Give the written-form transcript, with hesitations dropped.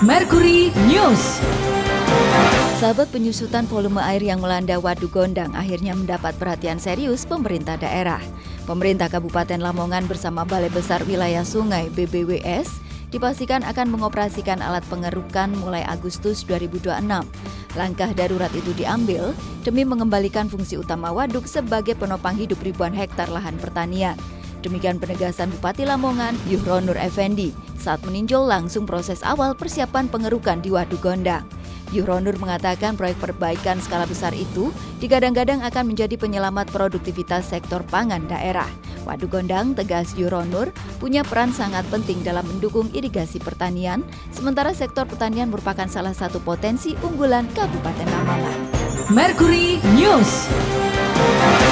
Mercury News. Sahabat, penyusutan volume air yang melanda Waduk Gondang akhirnya mendapat perhatian serius pemerintah daerah. Pemerintah Kabupaten Lamongan bersama Balai Besar Wilayah Sungai (BBWS) dipastikan akan mengoperasikan alat pengerukan mulai Agustus 2026. Langkah darurat itu diambil demi mengembalikan fungsi utama waduk sebagai penopang hidup ribuan hektar lahan pertanian. Demikian penegasan Bupati Lamongan, Yuhronur Effendi, saat meninjau langsung proses awal persiapan pengerukan di Waduk Gondang. Yuhronur mengatakan proyek perbaikan skala besar itu digadang-gadang akan menjadi penyelamat produktivitas sektor pangan daerah. Waduk Gondang, tegas Yuhronur, punya peran sangat penting dalam mendukung irigasi pertanian, sementara sektor pertanian merupakan salah satu potensi unggulan Kabupaten Lamongan. Mercury News.